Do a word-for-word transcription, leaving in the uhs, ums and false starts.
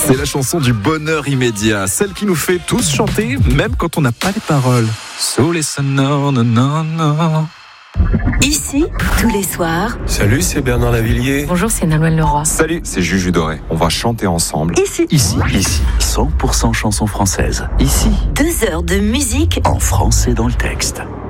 C'est la chanson du bonheur immédiat, celle qui nous fait tous chanter, même quand on n'a pas les paroles. So listen, non, non, non, non. Ici, tous les soirs. Salut, c'est Bernard Lavillier. Bonjour, c'est Nolwenn Leroy. Salut, c'est Juju Doré. On va chanter ensemble. Ici, Ici, ici, cent pour cent chansons françaises. Ici, deux heures de musique en français dans le texte.